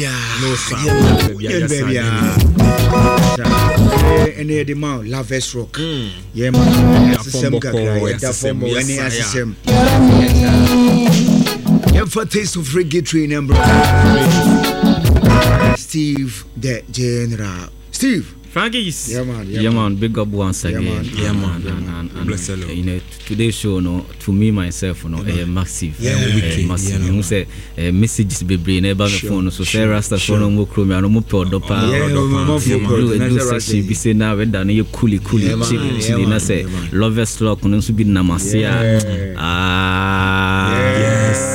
No sir. Baby. Any the mount Laves Rock. Yeah man. System kakra. Da form any system. For taste of reggae number. Steve the General. Steve. Frankie's. Yeah man, big up once again. Yeah man. And you know, today's show, no, to me myself, no, massive. Massive. You say messages be bring never the phone. So say Rasta phone mo chrome and mo put up. Do section be say now we done you cool. Chill. Na say lovers lock no so be namasia. Yes.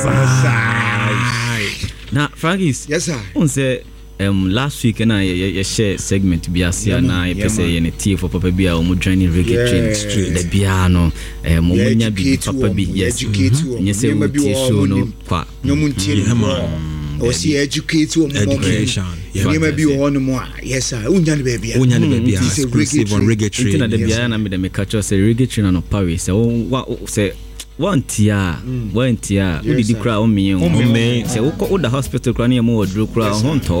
Now, Frankie's. Yes sir. On say last week na ye share segment bi asia na ye pese ye ne tie for papa bi a omo joining reggae train the bia no mo nya bi papa bi yes nye se we tie show no kwa nyomu tie o si educate o mo education ye ma bi o no mo yes sir unya ne ba bia exclusive on reggae train intina the bia na me the catch us reggae train no Paris say one tia we did cry on me say wo the hospital cry na mo wodro cry on to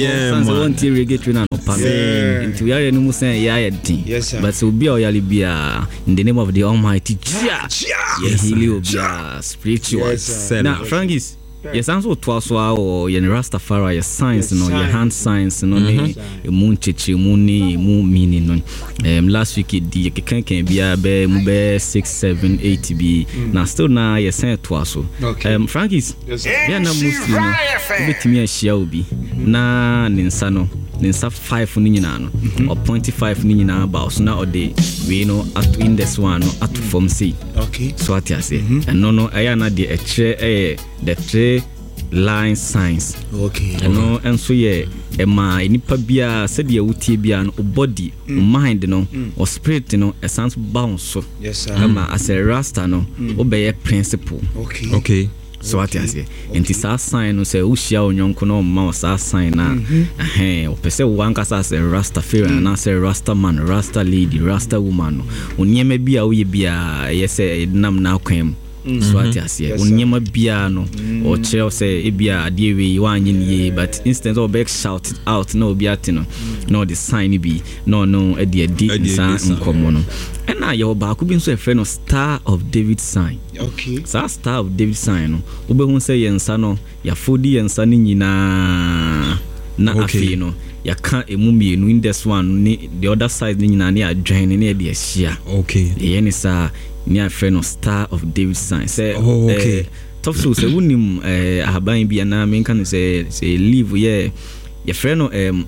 one tia reggae train no Paris into we are no mu say ya din but so be o yali bia in the name of the Almighty Jah heal obia spiritual now Frankie's yes also twaso or yen Rastafari your science no your hand science no ne mu ncheche mu ni mu meaning no last week di kan bia be mu be 6 7 8 bi na still na yes say twaso Frankie's bia na muslim no betimi a hia obi na ninsa no ninsa 5 ni nyina no or 0.5 ni nyina ba so na ode we no at in this one no at form C okay so what you say and no aya na de the three line signs okay no and so yeah ma enipa bia said ya wutie bia no body mind no or spirit no a sense bounce so yes sir as a rasta no obey principle okay so what you say enti sa sign no say uhia onyonko no ma sa sign na o pese wanka sa say rasta fairy na say rasta man rasta lady rasta woman onyema bia wo ye bia yes nam na kwem so what you say onyema bia no o che say e bia ade we wanyi ye but instead of back shout it out no bia tino no the sign be no e de sa nkomo no and your back be so a friend of Star of David sign okay so Star of David sign no obehu say yensa no ya fodi yensa ni nyina na afi no ya ka emumienu in this one ni the other side ni nyina ni adwan ni e de ahia okay yen sa ni a friend of Star of David sign say okay top so say unim ahaban bia na me kan say leave your friend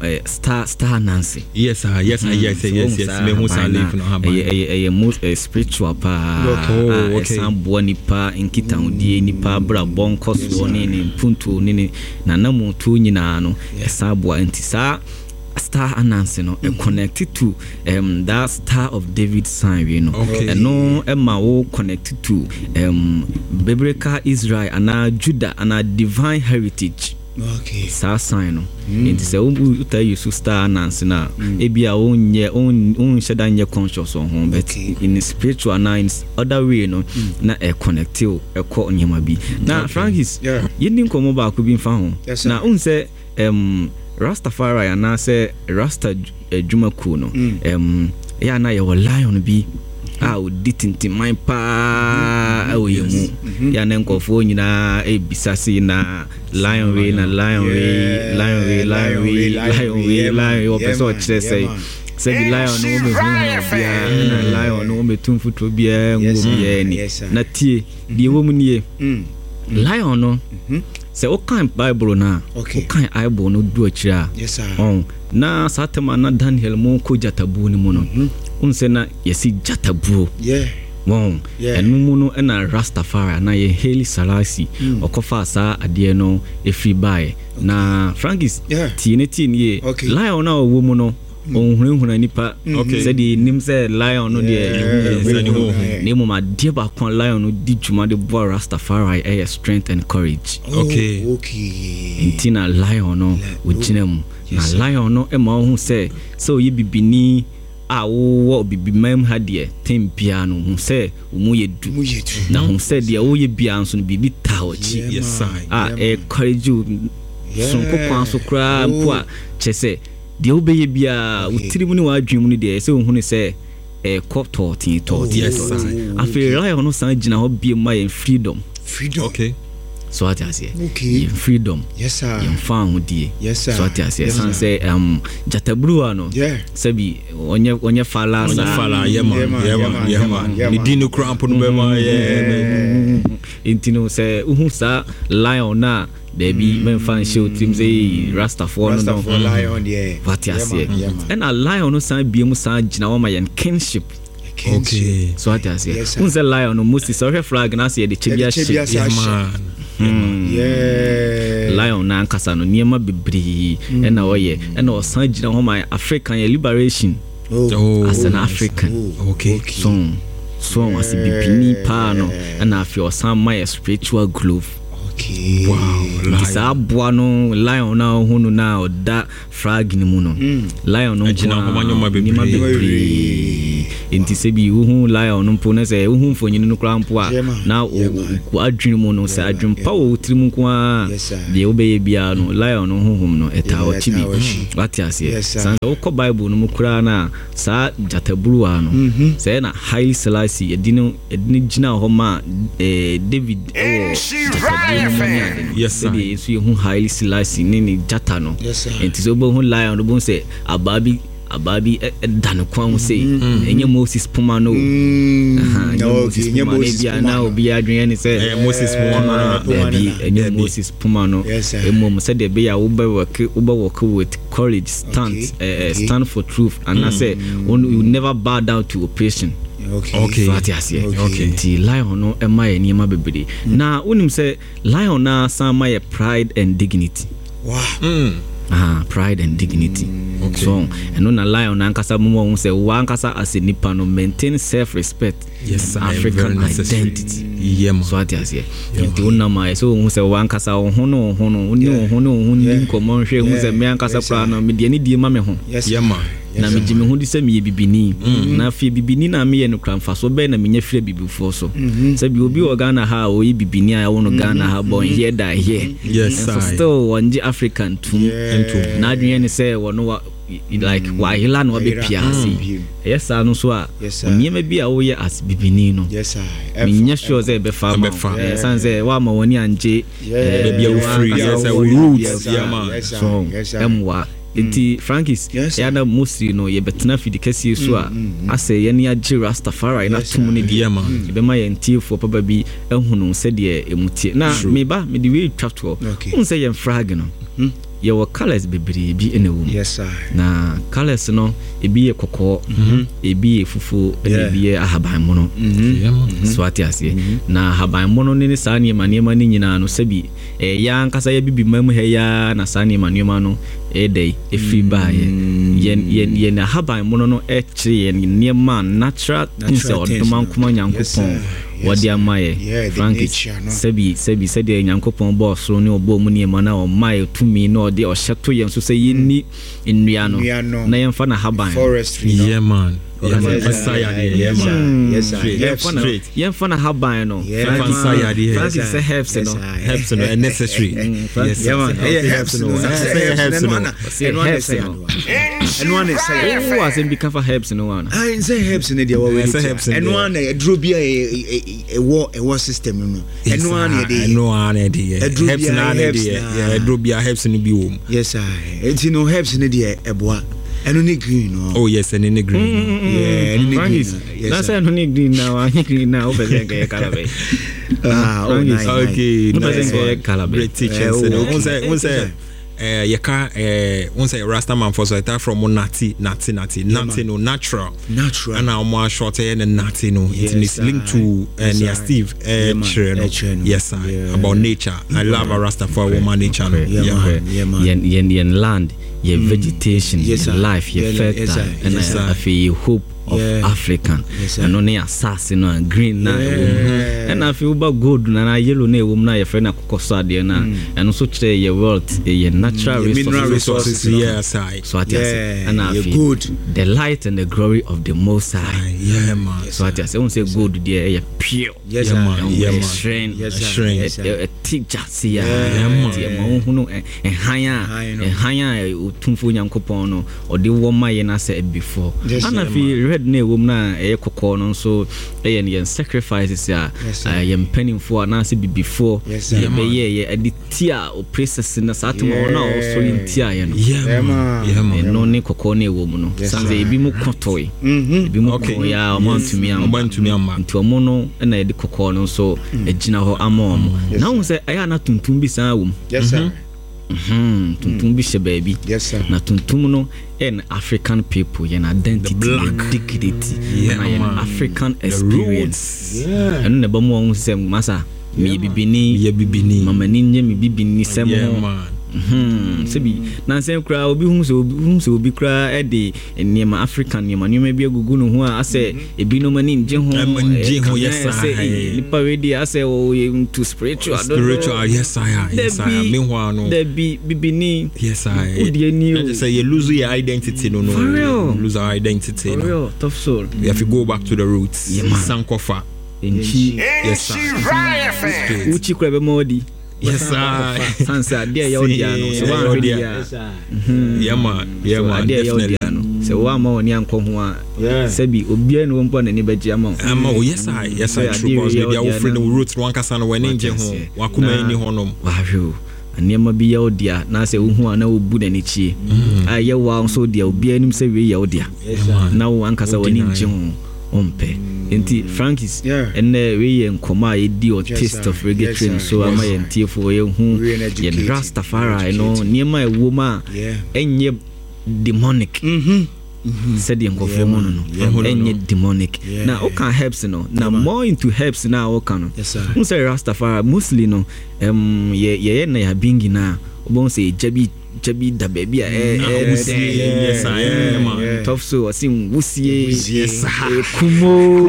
Star Nancy yes me who say leave no haban most spiritual pa okay some boni pa inkita udi ni pa bra bon koso ni puntu ni na namu tu nyina no esabwa ntisa Star Anansi no connected to that Star of David sign you know and no emma wo connected to biblical Israel and Judah and divine heritage okay sa sign no it say we tell you Star Anansi na ebia on sheda nye conscious on home but in spiritual and in other way no na connected e ko onyema bi na Frankie's yindi nkomo ba ko bi mfa ho na un say Rastafari and say Rasta Jumaku no ya na your lion bi ditinti my pa yemu ya na nkofo nyina ebisase na lion way o peso chere say the lion no me bia na lion no me tumfuto bia ngobia ni na tie die wo mu nie lion no say o kan Bible na o kan Bible no do akira yes sir na satema na Daniel mo ko jatabu ni mo no unse na yesi jatabu enu mu no na Rastafari na ye Haile Selassie okofa sa ade no efri bae na Frankie's tie lion na wo mu no onhunhuna nipa said the name say lion no de name ma de ba kon lion no di djuma de bo Rastafari strength and courage okay intina lion no ojinam na lion no e ma hu say so ye bibini wo bibi mem ha de tempia no hu say omu yedu na hu say de wo ye bia nso no bibi taochi yes courage sonko kwan so kra mpo a chese de obeye bia utiri mu ni wa adwum ni de se ohunu se cop 13 yes afi lion no san gina ho bia my freedom okay so what I say freedom yes sir you found die yes sir so what I say san say jatabru ano sabi onye fala yema ni dino cramp no be ma intino say uhu sa lion na baby men fan show team say Rastafari lion what I say and a lion no san bia mu san gina wo ma yen kinship. Okay. So what I say unse lion no most so flag na say the chibia lion na ankasa no niema bebree na oye na osan gina ho my African liberation as an African so as bibini pa no na afi osan my spiritual glove. Okay. Wow. Kisa boa no lion na hunu na oda frag ni mu no. Lion no gina ho manyoma bebree. Enti se bi uhu lion no mpo na se uhu mfonyin no kra mpo a na ku adwin mu no se adwin pa wo tirim ko a de obeye bia no lion no huhum no eta o chibi. What you say? San ko Bible no mu kra na sa jataburu a no. Se na Haile Selassie edini gina ho ma David yes sir so you Haile Selassie ni jata no enti so bo lion no bo say ababi dan kwan say enye Moses Puma no enye Moses Puma na obi adwen ni say Moses Puma enye Moses Puma no emom say de be ya wo work with courage stand for truth and I say you never bow down to oppression. Okay. Okay. Ti lion no ema ye niema bebede. Na unim say lion na sama ye pride and dignity. Wow. Pride and dignity. Okay. So eno na lion na ankasa mumo won say wa ankasa as a nipa no maintain self respect. Yes, African identity. So what you say? Nti wona mai so won say wa ankasa hono uni komo hwe won say me ankasa pra no me de ni die ma me ho. Na me jimi hu di se me bibini na fi bibini na me ye no kramfa so be na me nya fire bibifo so se bi obi o Ghana ha o bibini a wo no Ghana ha bon here da here yes sir still one African tum na adwen ni say wono like why hila no be piase yes sir no so a niema bi a wo ye as bibini no yes sir me nya sure say be farm san say wa ma woni anje be a free yes roots man so emwa enti Frankis ya na musi no ye betena fidi kesi so a ase ye ne agi Rastafari na tum ne die be ma ye ntie fo papa bi ehunu se de emutie na me ba me de we twatwo un se ye frag no ye wo colors bebree bi enewum yes sir na colors no ebi ye kokko ebi ye fufu ebi ye ahaban mono so atiase na ahaban mono ne saa ne manema ne nyina no sebi ya ankasa ye bibi mamu he ya na saa ne manema no edey efi ba ye na ahaban mono no ekire ye ne man natural things oduma nkoma nyankopon wadi amaye Frankis sebi de nyankopon boss ro ne obo mu ne mana o mai tumi no de o hyeto ye so se yini nnua no na ye mfa na haban yeah man yes yeah for na haban no Frankis say helps no necessary yes helps no and one is say who was in become for helps no one I say helps in the way and one draw be a war system no and one helps na draw be helps no be wom yes sir it no helps in the eboa and only green no oh yes and in the green that's only green now I green now over there calabe okay nice calabe teachers one say you can one say Rastaman for so that from natty no natural and now more short and natty no it is linked to near Steve yes about nature I love a Rastafari woman nature yen land your vegetation your life your fertile and I feel hope of African. And only assassin and green na. And I feel about gold na yellow na woman na friend akokosade na. And also say your wealth, your natural resources. Yes, so I say and I feel good. The light and the glory of the Most High. Yeah, man. So I say gold there pure. Yes, man. Yeah, man. Strength. A teacher see ya. Higher utumfu nyankopon no or the woman yena said before. And I feel red na woman na kokon so yen sacrifices ya yen penning for na say before ye editia o process na satuma na o so intia ye no. Yeah, man. No ne kokon na woman no. Sanze ebi mu kotoy. Ebi mu kokon ya amountumi amba. Nti omo no na edi kokon no so ejina ho amom. Na wo say aya na tuntum bi san wo. Yes sir. Tuntum bi she baby. Yes sir. Na tuntum no and African people yen identity and dignity and African experience. And ne ba mo won say masa me bibini mama ninje me bibini sem ho. Sebi na nsem kra obi hu so obi kra e de niema African niema bi agugu no ho a ase ebi no mani nje ho yes I lipa we dey ase o to spiritual yes I meanwhile no there be bibini yes I odi ani o say you lose your identity no lose our identity no tough soul you have to go back to the roots sankofa enchi yes I uchi kra be modi. Yes, sir. Sansa, dear Yodiano. So one really, yeah, man, dear Yodiano. So one more young Conwa, Sebi, Obian won't put any bedjamo. Yes, I true. They are offering the roots one casano when in home. Wakuma in honum. Wahoo. And near be Yodia, Nasa Uhuana Budanichi. I yell wow, so dear Obianim say we Yodia. Now one casa when in Jim. Enti Frankis and we en koma edi or taste of reggae so am I enti for ye hu ye Rastafari no niema e woma enye demonic said the nkofo mo no enye demonic na o can helps no na more into helps na o kan no say Rastafari mostly no ye na ya bingi na obon say jabi da baby yes I am tough so asim wusie yes kumo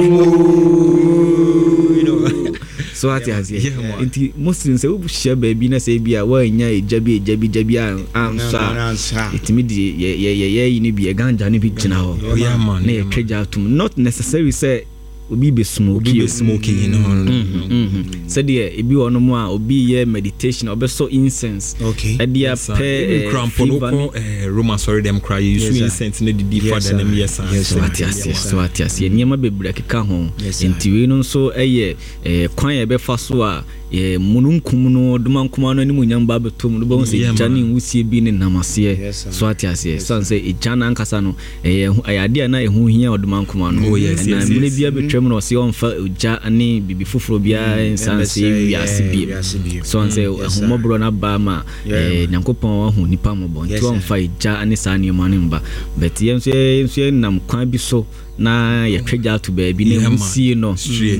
you know so at as inti muslims say we share baby na say bia wa nya jabi answer itimi di ye ni bi ganja ni bi gina ho na ye treasure to not necessarily say obi be smoking you know said there ebi wono mo a obi ye meditation obi so incense edia pe crampon Roma sorry them cry you so incense na di father them yes so atias ye niema bebre keka ho entiwe no so eye kwan ye be fa so a mununkum no dumankuma no animu nyamba betom no bo se jani wusie bi ne namase so atias sanse ejana ankasa no ayade na ehu hia odumankuma no na mle bia betwem no se onfa oja ani bibi foforo bia sanse wiase so anse ehumobro na ba ma nyankopon ahu nipa mobo nti onfa eja ani sa ne mane mba but yenso nam kwan bi so na ye treasure to baby ne musie no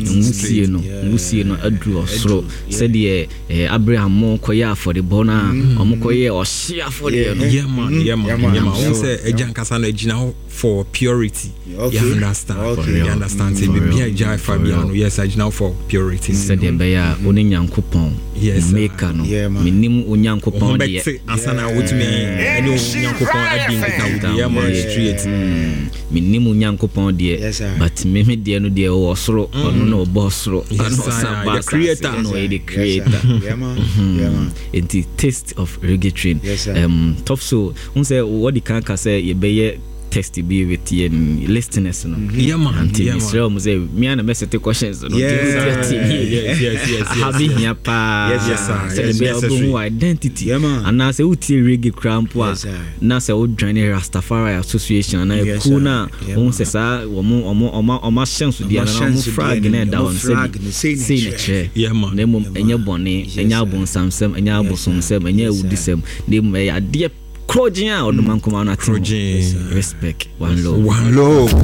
adru osoro said ye Abraham mo koya for the bona omokoye o share for the yeah man won say ejan kasa no ejina for purity you understand say be eja Fabiano yes ejina for purity said ye be ya oni nyankopon maker no minim onyankopon de asana wotumi eni onyankopon adin kita yeah man straight minim onyankopon de but me de no de o soro ono no bossro the creator no the creator the taste of reggae tough so say what the can say you be text be with the listeners no Israel mo say me and message questions no yes habi hia pa yes be obo identity and na say uti reggae cramp na say o join Rastafari association and I cool na won say sa omo chance dia na mo frag na down say na che na mo enye bone enye abon samsam enye abosom sam enye udisem na mo ya de Crojin or the man come on respect one love